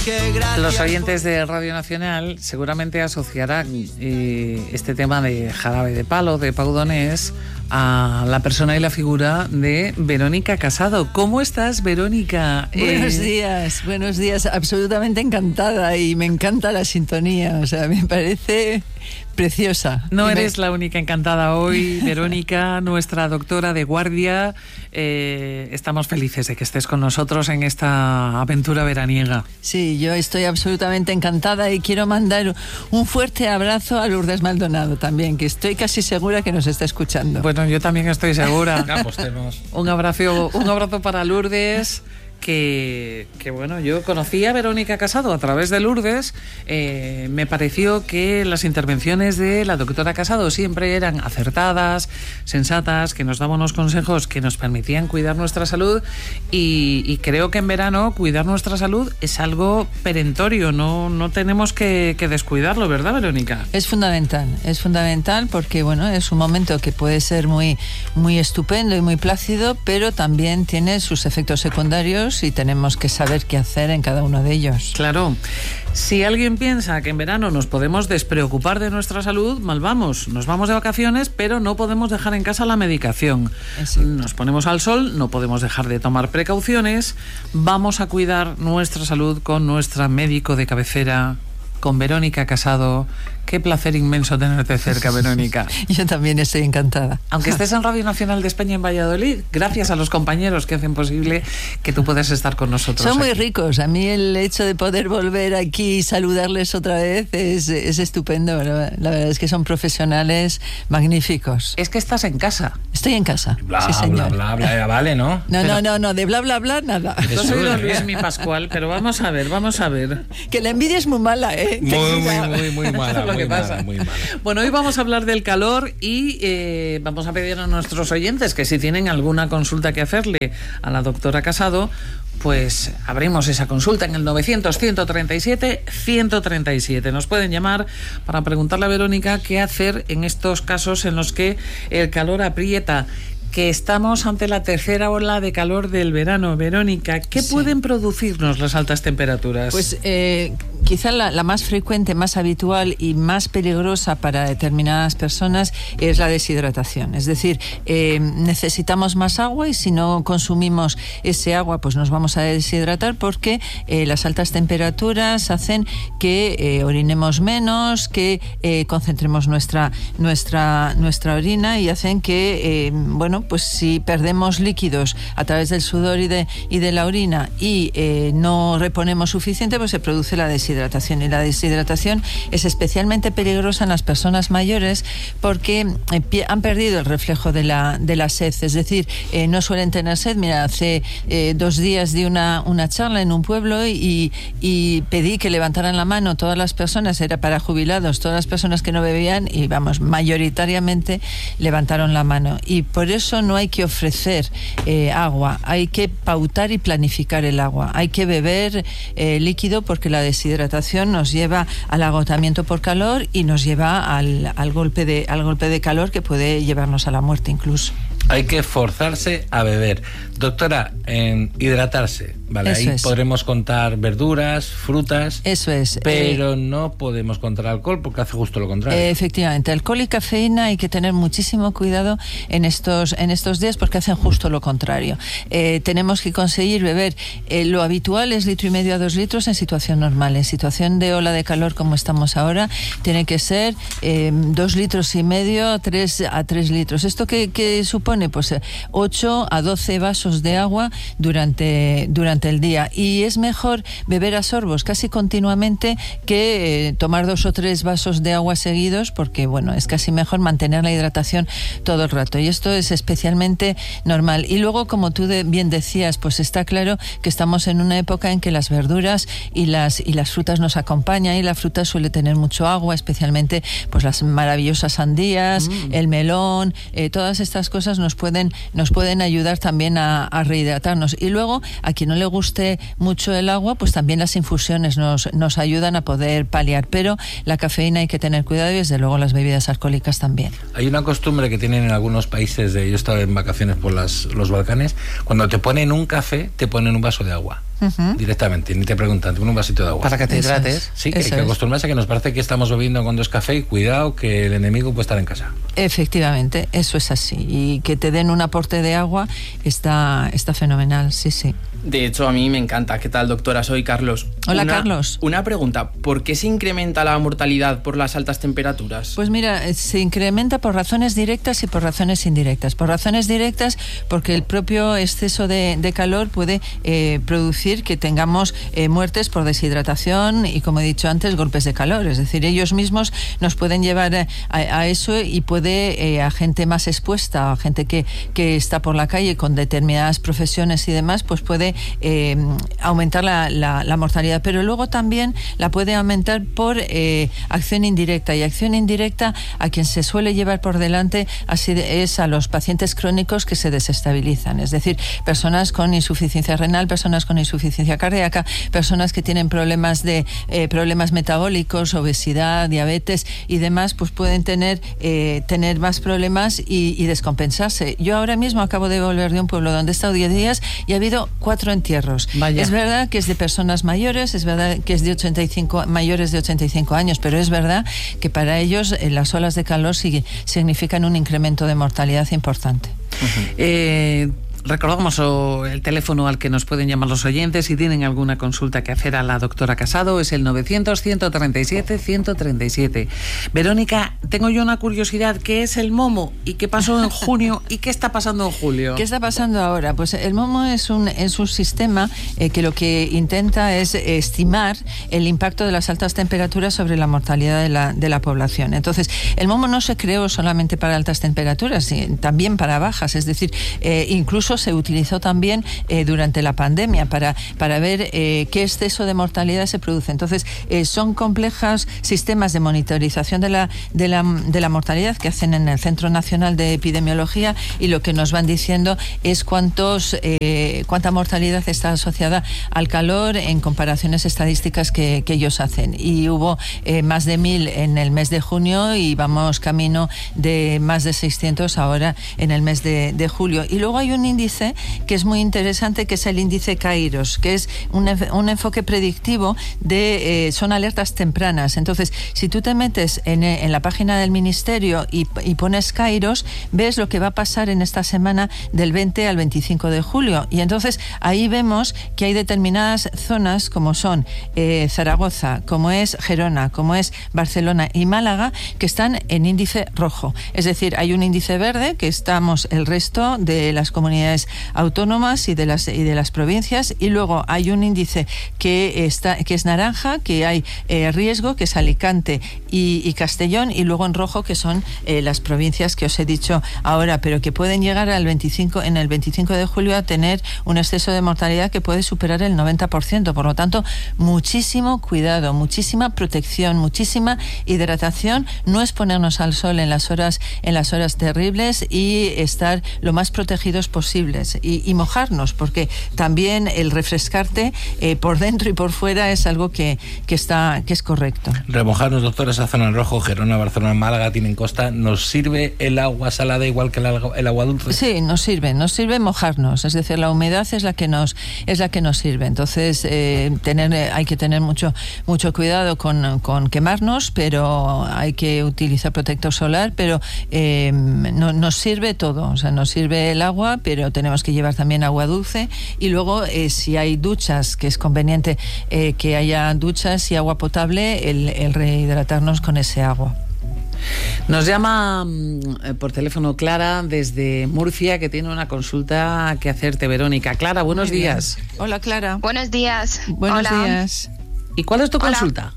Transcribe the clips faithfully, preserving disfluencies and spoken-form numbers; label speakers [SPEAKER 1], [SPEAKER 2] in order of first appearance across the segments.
[SPEAKER 1] que gracias.
[SPEAKER 2] Los oyentes de Radio Nacional seguramente asociarán eh, este tema de Jarabe de Palo, de Pau Donés, a la persona y la figura de Verónica Casado. ¿Cómo estás, Verónica?
[SPEAKER 3] Buenos
[SPEAKER 2] eh...
[SPEAKER 3] días, buenos días. Absolutamente encantada y me encanta la sintonía. O sea, me parece preciosa.
[SPEAKER 2] No
[SPEAKER 3] y
[SPEAKER 2] eres
[SPEAKER 3] me...
[SPEAKER 2] la única encantada hoy, Verónica, nuestra doctora de guardia. Eh, estamos felices de que estés con nosotros en esta aventura veraniega.
[SPEAKER 3] Sí, yo estoy absolutamente encantada y quiero mandar un fuerte abrazo a Lourdes Maldonado también, que estoy casi segura que nos está escuchando.
[SPEAKER 2] Bueno, yo también estoy segura.
[SPEAKER 4] Apostemos.
[SPEAKER 2] Un abrazo, un abrazo para Lourdes. Que, que bueno, yo conocí a Verónica Casado a través de Lourdes. Eh, me pareció que las intervenciones de la doctora Casado siempre eran acertadas, sensatas, que nos daban unos consejos que nos permitían cuidar nuestra salud y, y creo que en verano cuidar nuestra salud es algo perentorio, no, no tenemos que, que descuidarlo, ¿verdad, Verónica?
[SPEAKER 3] Es fundamental, es fundamental porque bueno, es un momento que puede ser muy, muy estupendo y muy plácido, pero también tiene sus efectos secundarios y tenemos que saber qué hacer en cada uno de ellos.
[SPEAKER 2] Claro. Si alguien piensa que en verano nos podemos despreocupar de nuestra salud, mal vamos. Nos vamos de vacaciones, pero no podemos dejar en casa la medicación.
[SPEAKER 3] Exacto.
[SPEAKER 2] Nos ponemos al sol, no podemos dejar de tomar precauciones. Vamos a cuidar nuestra salud con nuestra médico de cabecera, con Verónica Casado. Qué placer inmenso tenerte cerca, Verónica.
[SPEAKER 3] Yo también estoy encantada.
[SPEAKER 2] Aunque estés en Radio Nacional de España en Valladolid, gracias a los compañeros que hacen posible que tú puedas estar con nosotros.
[SPEAKER 3] Son muy
[SPEAKER 2] aquí.
[SPEAKER 3] ricos. A mí el hecho de poder volver aquí y saludarles otra vez es, es estupendo. La, la verdad es que son profesionales magníficos.
[SPEAKER 2] Es que estás en casa.
[SPEAKER 3] Estoy en casa.
[SPEAKER 4] Bla,
[SPEAKER 3] sí, señor.
[SPEAKER 4] bla, bla, bla, ya vale, ¿no?
[SPEAKER 3] No,
[SPEAKER 2] Pero...
[SPEAKER 3] no, no, no, de bla, bla, bla, nada.
[SPEAKER 2] Yo soy don Luis Mi Pascual, pero vamos a ver, vamos a ver.
[SPEAKER 3] Que la envidia es muy mala, ¿eh?
[SPEAKER 4] Muy, muy, muy, muy mala,
[SPEAKER 2] Eso es lo
[SPEAKER 4] muy
[SPEAKER 2] que pasa.
[SPEAKER 4] mala, muy mala.
[SPEAKER 2] Bueno, hoy vamos a hablar del calor y eh, vamos a pedir a nuestros oyentes que si tienen alguna consulta que hacerle a la doctora Casado, pues abrimos esa consulta en el novecientos, ciento treinta y siete, ciento treinta y siete. Nos pueden llamar para preguntarle a Verónica qué hacer en estos casos en los que el calor aprieta. Que estamos ante la tercera ola de calor del verano. Verónica, ¿qué sí. pueden producirnos las altas temperaturas?
[SPEAKER 3] Pues eh, quizá la, la más frecuente, más habitual y más peligrosa para determinadas personas es la deshidratación. Es decir, eh, necesitamos más agua y si no consumimos ese agua, pues nos vamos a deshidratar porque eh, las altas temperaturas hacen que eh, orinemos menos, que eh, concentremos nuestra, nuestra, nuestra orina y hacen que, eh, bueno, pues si perdemos líquidos a través del sudor y de, y de la orina y eh, no reponemos suficiente, pues se produce la deshidratación. Y la deshidratación es especialmente peligrosa en las personas mayores porque eh, han perdido el reflejo de la, de la sed, es decir, eh, no suelen tener sed. Mira, hace eh, dos días di una, una charla en un pueblo y, y pedí que levantaran la mano todas las personas, era para jubilados, todas las personas que no bebían y vamos, mayoritariamente levantaron la mano. Y por eso no hay que ofrecer eh, agua, hay que pautar y planificar el agua, hay que beber eh, líquido porque la deshidratación nos lleva al agotamiento por calor y nos lleva al, al, golpe de, al golpe de calor que puede llevarnos a la muerte incluso.
[SPEAKER 4] Hay que forzarse a beber. Doctora, en hidratarse, ¿vale?
[SPEAKER 3] Eso
[SPEAKER 4] Ahí
[SPEAKER 3] es.
[SPEAKER 4] podremos contar verduras, frutas.
[SPEAKER 3] Eso es.
[SPEAKER 4] Pero
[SPEAKER 3] eh,
[SPEAKER 4] no podemos contar alcohol porque hace justo lo contrario.
[SPEAKER 3] Eh, efectivamente, alcohol y cafeína hay que tener muchísimo cuidado en estos, en estos días porque hacen justo lo contrario. Eh, tenemos que conseguir beber. Eh, lo habitual es litro y medio a dos litros en situación normal. En situación de ola de calor como estamos ahora, tiene que ser eh, dos litros y medio a tres, a tres litros. ¿Esto qué, qué supone? Pues ocho a doce vasos de agua durante, durante el día. Y es mejor beber a sorbos casi continuamente que eh, tomar dos o tres vasos de agua seguidos porque, bueno, es casi mejor mantener la hidratación todo el rato. Y esto es especialmente normal. Y luego, como tú de, bien decías, pues está claro que estamos en una época en que las verduras y las, y las frutas nos acompañan y la fruta suele tener mucho agua, especialmente pues las maravillosas sandías, mm. el melón, eh, todas estas cosas nos pueden, nos pueden ayudar también a, a rehidratarnos. Y luego, a quien no le guste mucho el agua, pues también las infusiones nos, nos ayudan a poder paliar. Pero la cafeína hay que tener cuidado y desde luego las bebidas alcohólicas también.
[SPEAKER 4] Hay una costumbre que tienen en algunos países, de, yo he estado en vacaciones por las, los Balcanes, cuando te ponen un café, te ponen un vaso de agua. Uh-huh. Directamente, ni te preguntan, te ponen un vasito de agua.
[SPEAKER 2] Para que te
[SPEAKER 3] Eso
[SPEAKER 2] hidrates.
[SPEAKER 3] es.
[SPEAKER 4] Sí, que,
[SPEAKER 3] Eso
[SPEAKER 4] que
[SPEAKER 3] es.
[SPEAKER 4] acostumbrarse a que nos parece que estamos bebiendo cuando es café y cuidado que el enemigo puede estar en casa.
[SPEAKER 3] Efectivamente, eso es así. Y que te den un aporte de agua está, está fenomenal, sí, sí.
[SPEAKER 1] De hecho, a mí me encanta. ¿Qué tal, doctora? Soy Carlos.
[SPEAKER 3] Hola,
[SPEAKER 1] una,
[SPEAKER 3] Carlos.
[SPEAKER 1] Una pregunta. ¿Por qué se incrementa la mortalidad por las altas temperaturas?
[SPEAKER 3] Pues mira, se incrementa por razones directas y por razones indirectas. Por razones directas, porque el propio exceso de, de calor puede eh, producir que tengamos eh, muertes por deshidratación y, como he dicho antes, golpes de calor. Es decir, ellos mismos nos pueden llevar a, a eso y puede eh, a gente más expuesta, a gente que, que está por la calle con determinadas profesiones y demás, pues puede Eh, aumentar la, la, la mortalidad, pero luego también la puede aumentar por eh, acción indirecta, y acción indirecta a quien se suele llevar por delante así es a los pacientes crónicos que se desestabilizan, es decir, personas con insuficiencia renal, personas con insuficiencia cardíaca, personas que tienen problemas de eh, problemas metabólicos, obesidad, diabetes y demás, pues pueden tener eh, tener más problemas y, y descompensarse. Yo ahora mismo acabo de volver de un pueblo donde he estado diez días y ha habido cuatro entierros.
[SPEAKER 2] Vaya.
[SPEAKER 3] Es verdad que es de personas mayores, es verdad que es de ochenta y cinco, mayores de ochenta y cinco años, pero es verdad que para ellos eh, las olas de calor sí, significan un incremento de mortalidad importante.
[SPEAKER 2] Uh-huh. Eh, recordamos oh, el teléfono al que nos pueden llamar los oyentes si tienen alguna consulta que hacer a la doctora Casado, es el novecientos, ciento treinta y siete, ciento treinta y siete. Verónica, tengo yo una curiosidad, ¿qué es el momo? ¿Y qué pasó en junio? ¿Y qué está pasando en julio?
[SPEAKER 3] ¿Qué está pasando ahora? Pues el momo es un, es un sistema eh, que lo que intenta es estimar el impacto de las altas temperaturas sobre la mortalidad de la, de la población. Entonces, el momo no se creó solamente para altas temperaturas, sino también para bajas, es decir, eh, incluso se utilizó también eh, durante la pandemia para, para ver eh, qué exceso de mortalidad se produce. Entonces, eh, son complejos sistemas de monitorización de la, de, la, de la mortalidad que hacen en el Centro Nacional de Epidemiología, y lo que nos van diciendo es cuántos, eh, cuánta mortalidad está asociada al calor en comparaciones estadísticas que, que ellos hacen. Y hubo eh, más de mil en el mes de junio y vamos camino de más de seiscientos ahora en el mes de, de julio. Y luego hay un índice que es muy interesante, que es el índice Kairos, que es un, un enfoque predictivo de, eh, son alertas tempranas. Entonces, si tú te metes en, en la página del Ministerio y, y pones Kairos, ves lo que va a pasar en esta semana del veinte al veinticinco de julio. Y entonces ahí vemos que hay determinadas zonas, como son eh, Zaragoza, como es Gerona, como es Barcelona y Málaga, que están en índice rojo. Es decir, hay un índice verde, que estamos el resto de las comunidades autónomas y de las y de las provincias, y luego hay un índice que está que es naranja, que hay eh, riesgo, que es Alicante y, y Castellón, y luego en rojo, que son eh, las provincias que os he dicho ahora, pero que pueden llegar al veinticinco en el veinticinco de julio a tener un exceso de mortalidad que puede superar el noventa por ciento. Por lo tanto, muchísimo cuidado, muchísima protección, muchísima hidratación, no exponernos al sol en las horas en las horas terribles y estar lo más protegidos posibles. Y, y mojarnos, porque también el refrescarte eh, por dentro y por fuera es algo que, que está que es correcto.
[SPEAKER 4] Remojarnos, doctor, esa zona en rojo, Gerona, Barcelona, Málaga, tienen costa. ¿Nos sirve el agua salada igual que el agua, el agua dulce?
[SPEAKER 3] Sí, nos sirve, nos sirve mojarnos, es decir, la humedad es la que nos es la que nos sirve. Entonces, eh, tener hay que tener mucho mucho cuidado con, con quemarnos, pero hay que utilizar protector solar, pero eh, no, nos sirve todo, o sea, nos sirve el agua, pero tenemos que llevar también agua dulce, y luego eh, si hay duchas, que es conveniente eh, que haya duchas y agua potable, el, el rehidratarnos con ese agua.
[SPEAKER 2] Nos llama eh, por teléfono Clara desde Murcia, que tiene una consulta que hacerte, Verónica. Clara, buenos días.
[SPEAKER 3] Hola, Clara.
[SPEAKER 5] Buenos días.
[SPEAKER 3] Buenos
[SPEAKER 5] Hola.
[SPEAKER 3] días.
[SPEAKER 2] ¿Y cuál es tu
[SPEAKER 5] Hola.
[SPEAKER 2] consulta?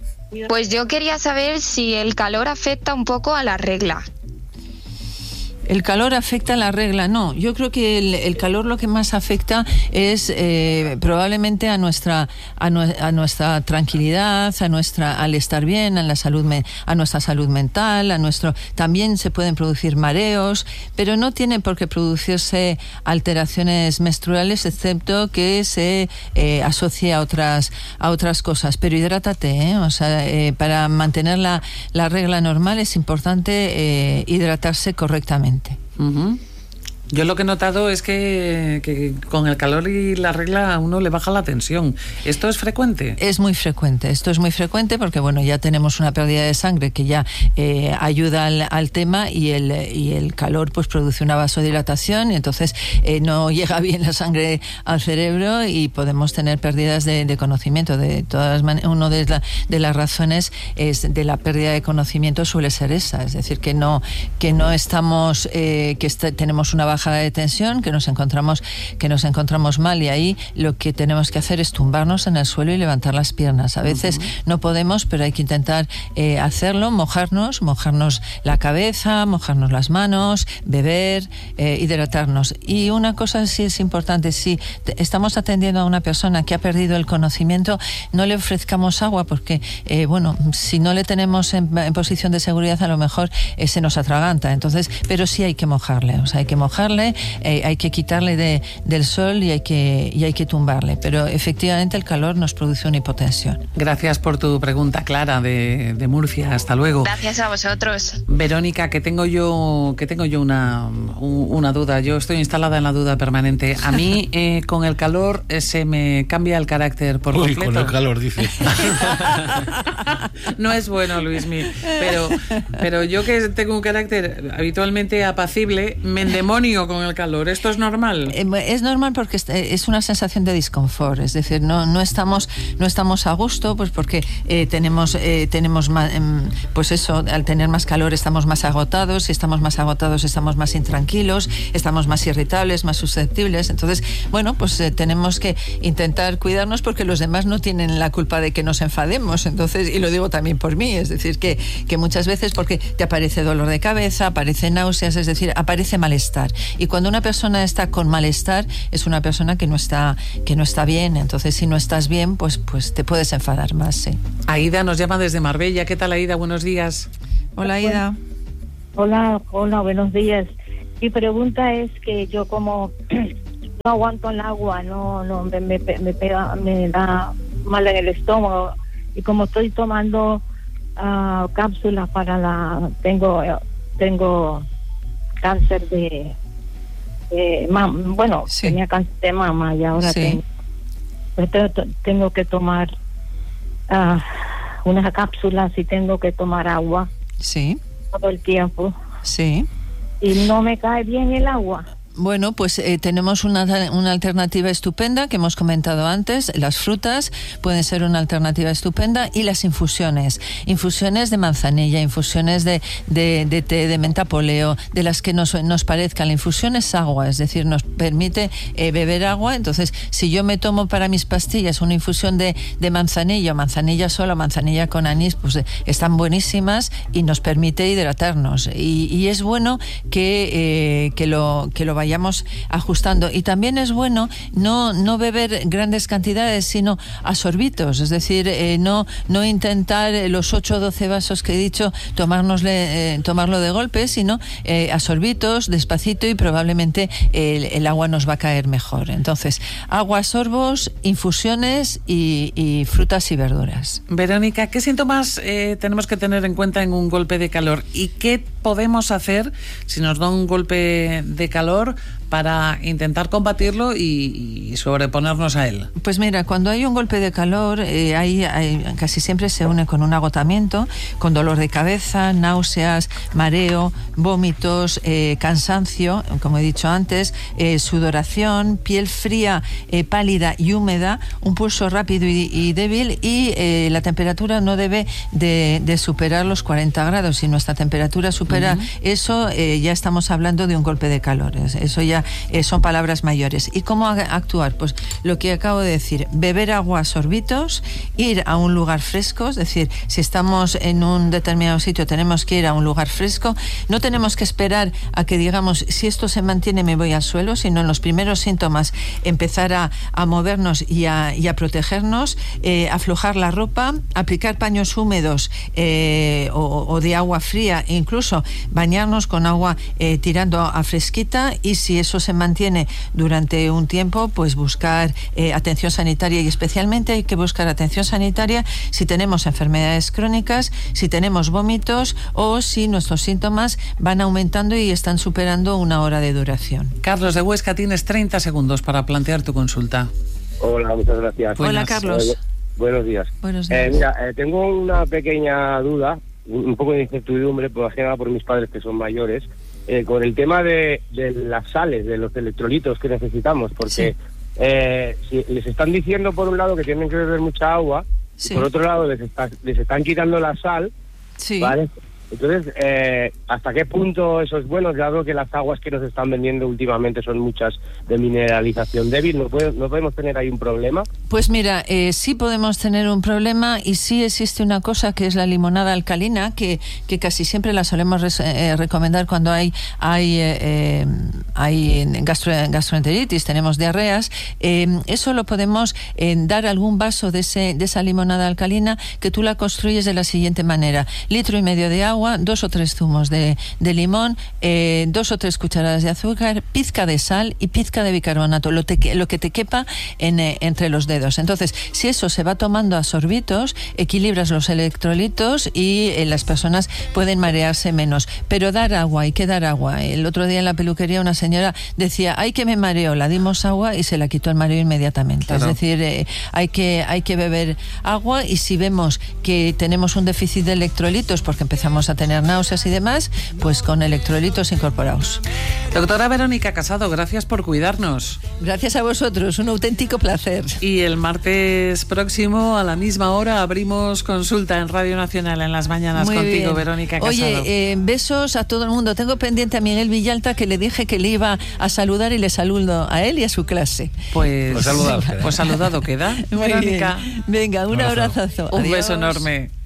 [SPEAKER 5] Pues yo quería saber si el calor afecta un poco a la regla.
[SPEAKER 3] El calor afecta a la regla, no. Yo creo que el, el calor lo que más afecta es eh, probablemente a nuestra a, nu a nuestra tranquilidad, a nuestra al estar bien, a la salud me a nuestra salud mental, a nuestro también se pueden producir mareos, pero no tiene por qué producirse alteraciones menstruales, excepto que se eh, asocie a otras a otras cosas. Pero hidrátate, ¿eh? O sea, eh, para mantener la, la regla normal es importante eh, hidratarse correctamente.
[SPEAKER 2] Uh-huh. Yo lo que he notado es que, que con el calor y la regla a uno le baja la tensión. ¿Esto es frecuente?
[SPEAKER 3] Es muy frecuente. Esto es muy frecuente porque, bueno, ya tenemos una pérdida de sangre que ya eh, ayuda al, al tema y el, y el calor pues produce una vasodilatación y entonces eh, no llega bien la sangre al cerebro y podemos tener pérdidas de, de conocimiento. De todas maneras, una de, la, de las razones es de la pérdida de conocimiento suele ser esa. Es decir, que no, que no estamos, eh, que est- tenemos una baja de tensión, que nos encontramos que nos encontramos mal y ahí lo que tenemos que hacer es tumbarnos en el suelo y levantar las piernas. A veces uh-huh. no podemos, pero hay que intentar eh, hacerlo, mojarnos, mojarnos la cabeza, mojarnos las manos, beber, eh, hidratarnos. Y una cosa sí es importante, si estamos atendiendo a una persona que ha perdido el conocimiento, no le ofrezcamos agua porque, eh, bueno, si no le tenemos en, en posición de seguridad, a lo mejor eh, se nos atraganta. Entonces, pero sí hay que mojarle, o sea, hay que mojarle, eh, hay que quitarle de, del sol y hay que y hay que tumbarle, pero efectivamente el calor nos produce una hipotensión.
[SPEAKER 2] Gracias por tu pregunta, Clara, de, de Murcia. Hasta luego.
[SPEAKER 5] Gracias a vosotros.
[SPEAKER 2] Verónica, que tengo yo que tengo yo una, una duda. Yo estoy instalada en la duda permanente. A mí eh, con el calor eh, se me cambia el carácter por
[SPEAKER 4] Uy,
[SPEAKER 2] completo.
[SPEAKER 4] con el calor, dice.
[SPEAKER 2] No es bueno, Luismi, pero, pero yo que tengo un carácter habitualmente apacible, me endemonio con el calor. ¿Esto es normal?
[SPEAKER 3] Es normal porque es una sensación de disconfort, es decir, no no estamos no estamos a gusto, pues porque eh, tenemos eh, tenemos más, pues eso, al tener más calor estamos más agotados, si estamos más agotados estamos más intranquilos, estamos más irritables, más susceptibles. Entonces, bueno, pues eh, tenemos que intentar cuidarnos porque los demás no tienen la culpa de que nos enfademos. Entonces, y lo digo también por mí, es decir, que, que muchas veces porque te aparece dolor de cabeza, aparece náuseas, es decir, aparece malestar. Y cuando una persona está con malestar, es una persona que no está que no está bien. Entonces, si no estás bien, pues pues te puedes enfadar más, sí.
[SPEAKER 2] Aida nos llama desde Marbella. ¿Qué tal, Aida? Buenos días.
[SPEAKER 3] Hola, Aida.
[SPEAKER 6] Hola, hola, buenos días. Mi pregunta es que yo como no aguanto el agua, no no me, me, me pega, me da mal en el estómago y como estoy tomando uh, cápsulas para la tengo tengo cáncer de Eh, mam, bueno, sí. tenía cáncer de mama y ahora sí. tengo, tengo, tengo que tomar uh, unas cápsulas y tengo que tomar agua
[SPEAKER 3] sí.
[SPEAKER 6] todo el tiempo.
[SPEAKER 3] Sí.
[SPEAKER 6] Y no me cae bien el agua.
[SPEAKER 3] Bueno, pues eh, tenemos una, una alternativa estupenda que hemos comentado antes. Las frutas pueden ser una alternativa estupenda y las infusiones. Infusiones de manzanilla, infusiones de, de, de té, de menta poleo, de las que nos, nos parezcan. La infusión es agua, es decir, nos permite eh, beber agua. Entonces, si yo me tomo para mis pastillas una infusión de, de manzanilla, manzanilla sola, manzanilla con anís, pues eh, están buenísimas y nos permite hidratarnos. Y, y es bueno que, eh, que lo que lo vayamos ajustando. Y también es bueno no, no beber grandes cantidades, sino a sorbitos, es decir, eh, no, no intentar los ocho o doce vasos que he dicho, tomárnosle, eh, tomarlo de golpe, sino eh, a sorbitos, despacito, y probablemente el, el agua nos va a caer mejor. Entonces, agua, sorbos, infusiones y, y frutas y verduras.
[SPEAKER 2] Verónica, ¿qué síntomas eh, tenemos que tener en cuenta en un golpe de calor? ¿Y qué podemos hacer si nos da un golpe de calor para intentar combatirlo y, y sobreponernos a él?
[SPEAKER 3] Pues mira, cuando hay un golpe de calor, eh, hay, hay, casi siempre se une con un agotamiento, con dolor de cabeza, náuseas, mareo, vómitos, eh, cansancio, como he dicho antes, eh, sudoración, piel fría, eh, pálida y húmeda, un pulso rápido y, y débil, y eh, la temperatura no debe de, de superar los cuarenta grados. Si nuestra temperatura supera uh-huh. eso, eh, ya estamos hablando de un golpe de calor. Eso ya ya eh, son palabras mayores. ¿Y cómo actuar? Pues lo que acabo de decir, beber agua a sorbitos, ir a un lugar fresco, es decir, si estamos en un determinado sitio tenemos que ir a un lugar fresco, no tenemos que esperar a que digamos, si esto se mantiene me voy al suelo, sino en los primeros síntomas empezar a, a movernos y a, y a protegernos, eh, aflojar la ropa, aplicar paños húmedos eh, o, o de agua fría, e incluso bañarnos con agua eh, tirando a fresquita, y si eso se mantiene durante un tiempo, pues buscar eh, atención sanitaria, y especialmente hay que buscar atención sanitaria si tenemos enfermedades crónicas, si tenemos vómitos o si nuestros síntomas van aumentando y están superando una hora de duración.
[SPEAKER 2] Carlos de Huesca, tienes treinta segundos para plantear tu consulta.
[SPEAKER 5] Hola, muchas gracias.
[SPEAKER 3] Hola,
[SPEAKER 2] Buenas.
[SPEAKER 3] Carlos.
[SPEAKER 5] Eh, buenos días.
[SPEAKER 3] Buenos días.
[SPEAKER 5] Eh, mira, eh, tengo una pequeña duda, un, un poco de incertidumbre, por ejemplo, por mis padres que son mayores, eh, con el tema de, de las sales, de los electrolitos que necesitamos, porque
[SPEAKER 3] Sí.
[SPEAKER 5] eh, si les están diciendo por un lado que tienen que beber mucha agua,
[SPEAKER 3] Sí.
[SPEAKER 5] y por otro lado les, está, les están quitando la sal,
[SPEAKER 3] Sí.
[SPEAKER 5] ¿vale? Entonces, eh, ¿hasta qué punto eso es bueno? Dado que las aguas que nos están vendiendo últimamente son muchas de mineralización débil, ¿no, puede, no podemos tener ahí un problema?
[SPEAKER 3] Pues mira, eh, sí podemos tener un problema, y sí existe una cosa que es la limonada alcalina, que, que casi siempre la solemos res, eh, recomendar cuando hay hay, eh, hay gastro, gastroenteritis, tenemos diarreas. Eh, eso lo podemos eh, dar algún vaso de, ese, de esa limonada alcalina, que tú la construyes de la siguiente manera: litro y medio de agua, dos o tres zumos de, de limón, eh, dos o tres cucharadas de azúcar, pizca de sal y pizca de bicarbonato, lo, te, lo que te quepa en, eh, entre los dedos. Entonces, si eso se va tomando a sorbitos, equilibras los electrolitos y eh, las personas pueden marearse menos. Pero dar agua, hay que dar agua. El otro día en la peluquería una señora decía, ay, que me mareo, la dimos agua y se la quitó el mareo inmediatamente. Claro. Es decir, eh, hay que hay que beber agua, y si vemos que tenemos un déficit de electrolitos porque empezamos a tener náuseas y demás, pues con electrolitos incorporados.
[SPEAKER 2] Doctora Verónica Casado, gracias por cuidarnos.
[SPEAKER 3] Gracias a vosotros, un auténtico placer.
[SPEAKER 2] Y el martes próximo a la misma hora abrimos consulta en Radio Nacional en las mañanas. Muy contigo, bien. Verónica Casado.
[SPEAKER 3] Oye, eh, besos a todo el mundo. Tengo pendiente a Miguel Villalta, que le dije que le iba a saludar, y le saludo a él y a su clase.
[SPEAKER 2] Pues,
[SPEAKER 4] pues saludado queda.
[SPEAKER 2] Pues saludado queda.
[SPEAKER 3] Muy
[SPEAKER 2] Verónica.
[SPEAKER 3] bien. Venga, un, un abrazazo.
[SPEAKER 2] Un
[SPEAKER 3] Adiós.
[SPEAKER 2] beso enorme.